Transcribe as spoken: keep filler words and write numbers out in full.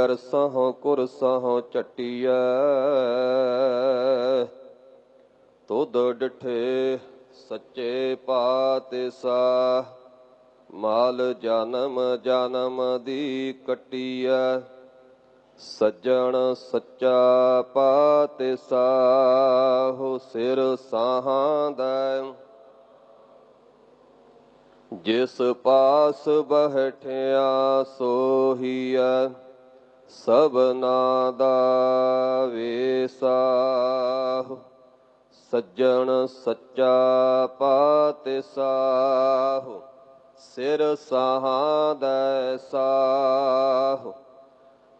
ਰਸਹੁ ਕੁਰਸਹੁ ਚੱਟੀਐ ਤੁਧ ਡਿਠੇ ਸੱਚੇ ਪਾਤਿਸਾ ਮਾਲ ਜਨਮ ਜਨਮ ਦੀ ਕੱਟੀਐ ਸੱਜਣ ਸੱਚਾ ਪਾਤਿਸਾ ਹੋ ਸਿਰ ਸਾਹਾਂ ਦਾ ਜਿਸ ਪਾਸ ਬਹਿਠਿਆ ਸੋਹੀਐ ਸਭਨਾ ਦਾ ਵੇਸਾ ਸੱਜਣ ਸੱਚਾ ਪਾਤਿਸਾ ਸਿਰ ਸਾਹਾਂ ਦਾ ਸਾਹੁ